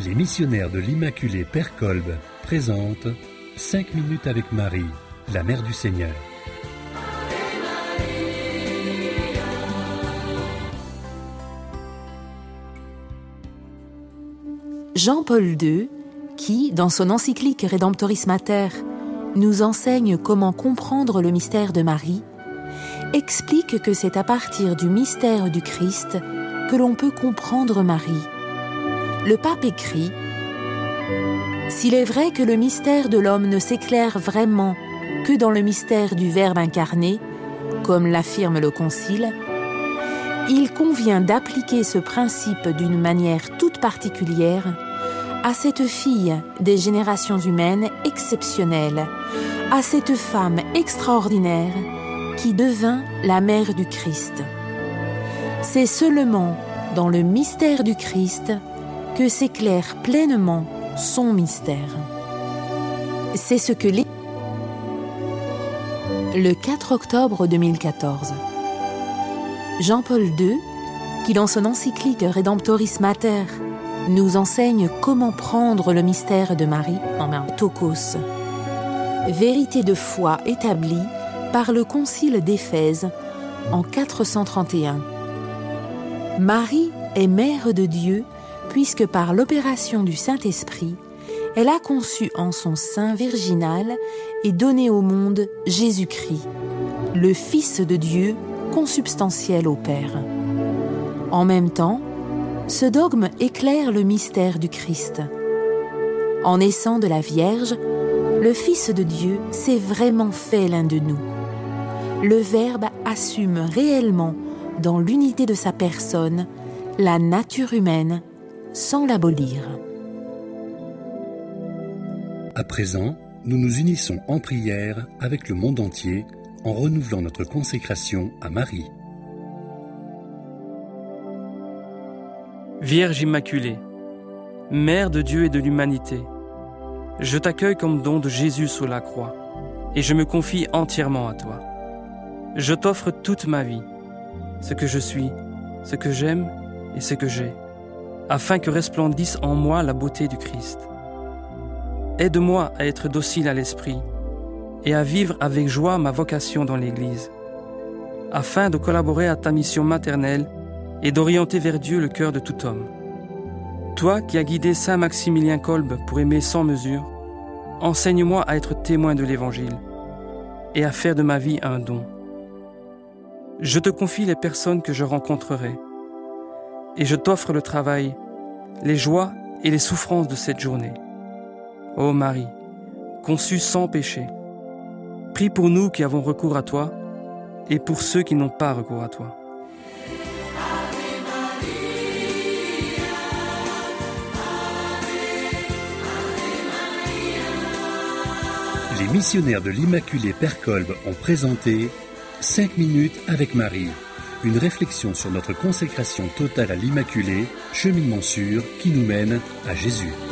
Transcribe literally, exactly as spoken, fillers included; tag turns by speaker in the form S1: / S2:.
S1: Les missionnaires de l'Immaculée Père Kolb présentent cinq minutes avec Marie, la Mère du Seigneur.
S2: Jean-Paul deux, qui, dans son encyclique Redemptoris Mater, nous enseigne comment comprendre le mystère de Marie, explique que c'est à partir du mystère du Christ que l'on peut comprendre Marie. Le pape écrit « S'il est vrai que le mystère de l'homme ne s'éclaire vraiment que dans le mystère du Verbe incarné, comme l'affirme le Concile, il convient d'appliquer ce principe d'une manière toute particulière à cette fille des générations humaines exceptionnelles, à cette femme extraordinaire qui devint la mère du Christ. C'est seulement dans le mystère du Christ que s'éclaire pleinement son mystère. C'est ce que les... Le quatre octobre deux mille quatorze, Jean-Paul deux, qui dans son encyclique Redemptoris Mater nous enseigne comment prendre le mystère de Marie en main Tokos, vérité de foi établie par le Concile d'Éphèse en quatre cent trente et un. Marie est mère de Dieu puisque par l'opération du Saint-Esprit, elle a conçu en son sein virginal et donné au monde Jésus-Christ, le Fils de Dieu consubstantiel au Père. En même temps, ce dogme éclaire le mystère du Christ. En naissant de la Vierge, le Fils de Dieu s'est vraiment fait l'un de nous. Le Verbe assume réellement, dans l'unité de sa personne, la nature humaine, sans l'abolir.
S1: À présent, nous nous unissons en prière avec le monde entier en renouvelant notre consécration à Marie.
S3: Vierge Immaculée, Mère de Dieu et de l'humanité, je t'accueille comme don de Jésus sous la croix et je me confie entièrement à toi. Je t'offre toute ma vie, ce que je suis, ce que j'aime et ce que j'ai, afin que resplendisse en moi la beauté du Christ. Aide-moi à être docile à l'esprit et à vivre avec joie ma vocation dans l'Église, afin de collaborer à ta mission maternelle et d'orienter vers Dieu le cœur de tout homme. Toi qui as guidé Saint Maximilien Kolb pour aimer sans mesure, enseigne-moi à être témoin de l'Évangile et à faire de ma vie un don. Je te confie les personnes que je rencontrerai et je t'offre le travail, les joies et les souffrances de cette journée. Ô Marie, conçue sans péché, prie pour nous qui avons recours à toi et pour ceux qui n'ont pas recours à toi.
S1: Les missionnaires de l'Immaculée Père Kolb ont présenté cinq minutes avec Marie, une réflexion sur notre consécration totale à l'Immaculée, cheminement sûr qui nous mène à Jésus.